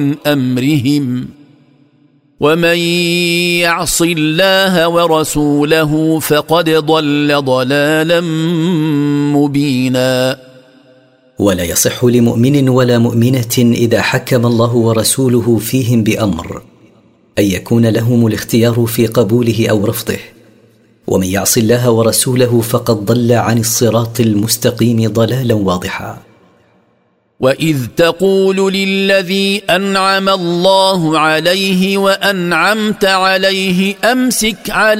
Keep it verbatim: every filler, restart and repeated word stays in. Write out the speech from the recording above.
أمرهم ومن يعص الله ورسوله فقد ضل ضلالا مبينا. ولا يصح لمؤمن ولا مؤمنة إذا حكم الله ورسوله فيهم بأمر أن يكون لهم الاختيار في قبوله أو رفضه، ومن يعص الله ورسوله فقد ضل عن الصراط المستقيم ضلالا واضحا. وإذ تقول للذي أنعم الله عليه وأنعمت عليه أمسك على